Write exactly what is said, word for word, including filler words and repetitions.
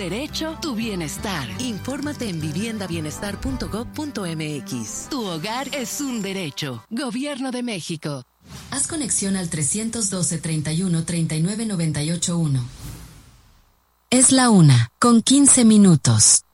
derecho, tu bienestar. Infórmate en vivienda bienestar punto gob punto mx. Tu hogar es un derecho. Gobierno de México. Haz conexión al trescientos doce, treinta y uno, treinta y nueve, noventa y ocho, uno. Es la una, con quince minutos.